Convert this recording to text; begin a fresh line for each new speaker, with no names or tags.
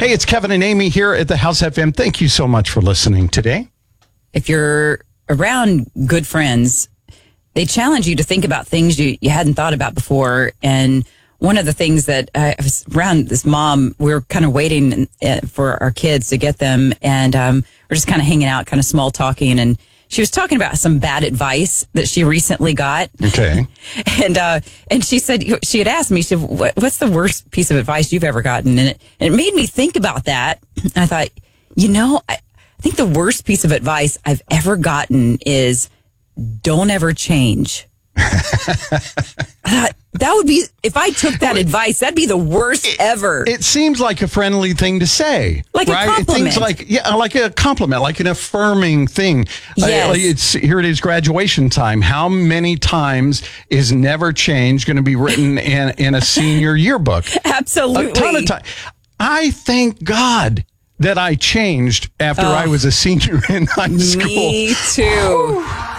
Hey, it's Kevin and Amy here at the House FM. Thank you so much for listening today.
If you're around good friends, they challenge you to think about things you hadn't thought about before. And one of the things that I was around this mom, we were kind of waiting for our kids to get them. And we're just kind of hanging out, kind of small talking. And she was talking about some bad advice that she recently got.
Okay.
And she said, she had asked me, she said, what's the worst piece of advice you've ever gotten? And it made me think about that. And I thought, I think the worst piece of advice I've ever gotten is don't ever change. That would be, if I took that advice, that'd be the worst ever.
It seems like a friendly thing to say.
Like
right?
a compliment.
It seems like a compliment, like an affirming thing.
Yes.
Here it is, graduation time. How many times is never change going to be written in a senior yearbook?
Absolutely.
A ton of time. I thank God that I changed after I was a senior in high school.
Me too.